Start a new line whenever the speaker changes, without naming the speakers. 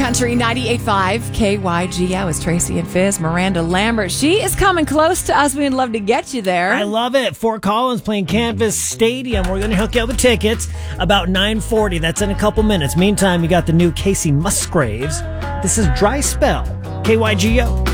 Country 98.5 KYGO is Tracy and Fizz. Miranda Lambert. She is coming close to us. We'd love to get you there.
I love it. Fort Collins playing Canvas Stadium. We're going to hook you up with tickets about 9:40. That's in a couple minutes. Meantime, you got the new Casey Musgraves. This is Dry Spell. KYGO.